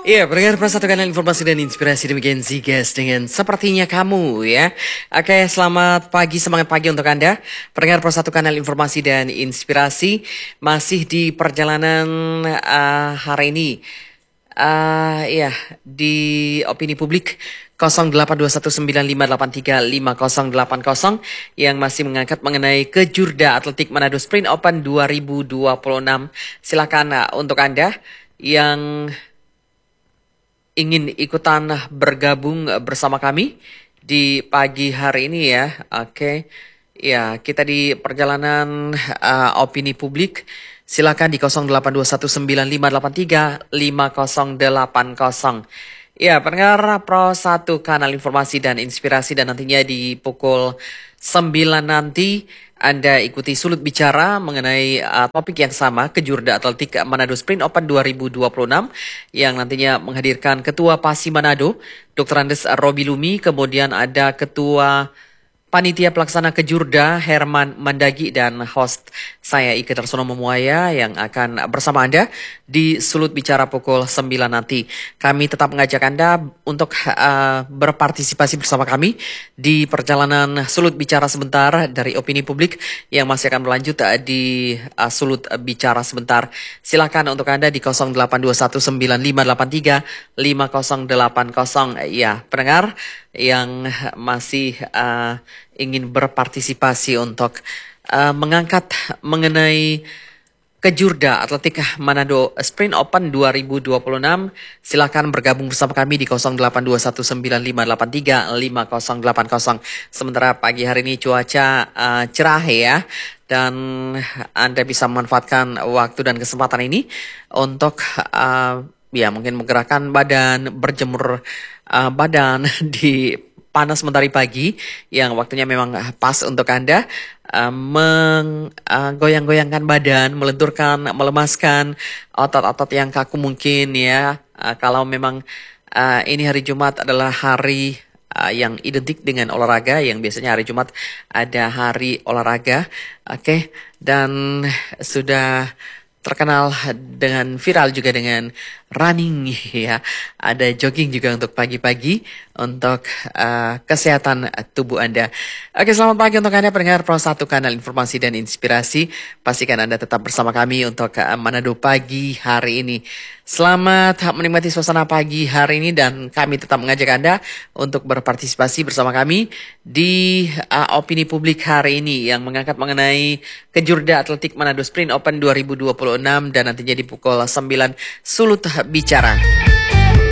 Iya, pendengar persatukan informasi dan inspirasi demikian Zigas dengan sepertinya kamu ya. Oke, selamat pagi, semangat pagi untuk Anda. Pendengar persatukan informasi dan inspirasi masih di perjalanan hari ini. Iya, di opini publik 082195835080 yang masih mengangkat mengenai kejurda atletik Manado Sprint Open 2026. Silakan untuk Anda yang ingin ikutan bergabung bersama kami di pagi hari ini ya. Oke. Ya, kita di perjalanan opini publik. Silakan di 082195835080. Ya, pendengar Pro 1 kanal informasi dan inspirasi dan nantinya di pukul 9 nanti Anda ikuti Sulut Bicara mengenai topik yang sama, kejurda atletik Manado Sprint Open 2026 yang nantinya menghadirkan Ketua PASI Manado, Dr. Andes Robi Lumi, kemudian ada Ketua Panitia Pelaksana Kejurda Herman Mandagi dan host saya Ike Tersono Memuaya yang akan bersama Anda di Sulut Bicara pukul 9 nanti. Kami tetap mengajak Anda untuk berpartisipasi bersama kami di perjalanan Sulut Bicara sebentar dari opini publik yang masih akan berlanjut di Sulut Bicara sebentar. Silakan untuk Anda di 082195835080. Ya, pendengar yang masih ingin berpartisipasi untuk mengangkat mengenai kejurda atletik Manado Sprint Open 2026, silakan bergabung bersama kami di 082195835080. Sementara pagi hari ini cuaca cerah ya, dan Anda bisa memanfaatkan waktu dan kesempatan ini untuk ya mungkin menggerakkan badan, berjemur badan di panas mentari pagi yang waktunya memang pas untuk Anda menggoyang-goyangkan badan, melenturkan, melemaskan otot-otot yang kaku mungkin ya. Kalau memang ini hari Jumat adalah hari yang identik dengan olahraga, yang biasanya hari Jumat ada hari olahraga. Oke, dan sudah terkenal dengan viral juga dengan running ya. Ada jogging juga untuk pagi-pagi untuk kesehatan tubuh Anda. Oke, selamat pagi untuk Anda pendengar Pro 1 kanal informasi dan inspirasi. Pastikan Anda tetap bersama kami untuk Manado pagi hari ini. Selamat menikmati suasana pagi hari ini dan kami tetap mengajak Anda untuk berpartisipasi bersama kami di opini publik hari ini yang mengangkat mengenai kejurda atletik Manado Sprint Open 2026 dan nantinya di pukul 9 Sulut Bicara.